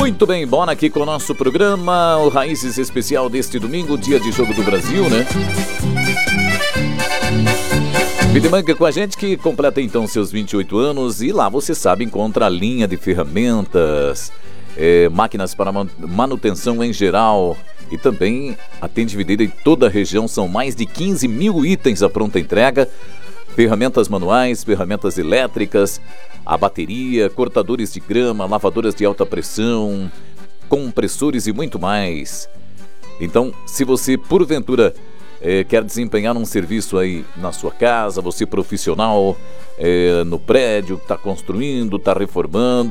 Muito bem, bora aqui com o nosso programa, o Raízes Especial deste domingo, dia de Jogo do Brasil, né? Vidimanga com a gente que completa então seus 28 anos e lá você sabe, encontra a linha de ferramentas, máquinas para manutenção em geral e também atende videira em toda a região, são mais de 15 mil itens à pronta entrega, ferramentas manuais, ferramentas elétricas, a bateria, cortadores de grama, lavadoras de alta pressão, compressores e muito mais. Então, se você porventura quer desempenhar um serviço aí na sua casa, você profissional, no prédio, está construindo, está reformando,